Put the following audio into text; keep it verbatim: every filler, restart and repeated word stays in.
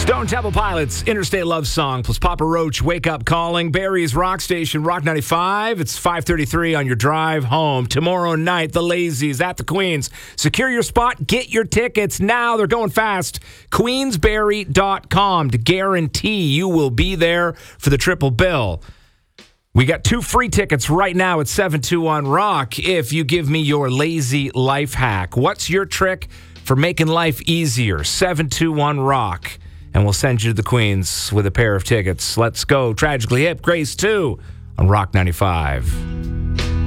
Stone Temple Pilots, Interstate Love Song, plus Papa Roach, Wake Up Calling, Barry's Rock Station, Rock ninety-five. It's five thirty-three on your drive home. Tomorrow night, the Lazies at the Queens. Secure your spot. Get your tickets now. They're going fast. Queensberry dot com to guarantee you will be there for the triple bill. We got two free tickets right now at seven two one Rock if you give me your lazy life hack. What's your trick for making life easier? seven two one Rock. And we'll send you to the Queens with a pair of tickets. Let's go. Tragically Hip, Grace two on Rock ninety-five.